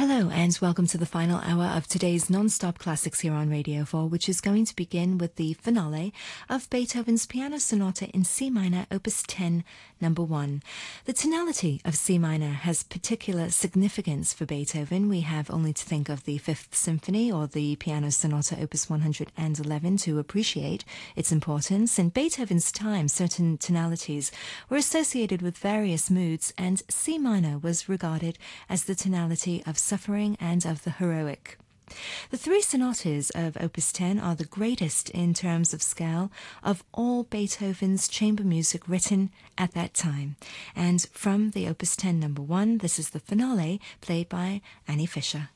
Hello and welcome to the final hour of today's non-stop classics here on Radio 4, which is going to begin with the finale of Beethoven's Piano Sonata in C minor, Opus 10, number 1. The tonality of C minor has particular significance for Beethoven. We have only to think of the Fifth Symphony or the Piano Sonata Opus 111 to appreciate its importance. In Beethoven's time, certain tonalities were associated with various moods, and C minor was regarded as the tonality of suffering and of the heroic. The three sonatas of Opus 10 are the greatest in terms of scale of all Beethoven's chamber music written at that time. And from the Opus 10 number 1, this is the finale played by Annie Fisher.